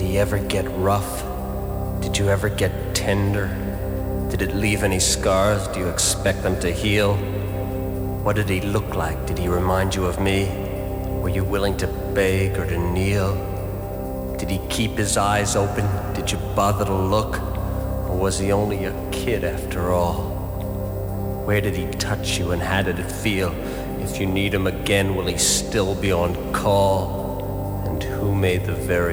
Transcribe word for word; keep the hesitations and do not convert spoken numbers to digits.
he ever get rough? Did you ever get tender? Did it leave any scars? Do you expect them to heal? What did he look like? Did he remind you of me? Were you willing to beg or to kneel? Did he keep his eyes open? Did you bother to look? Or was he only a kid after all? Where did he touch you and how did it feel? If you need him again, will he still be on call? And who made the very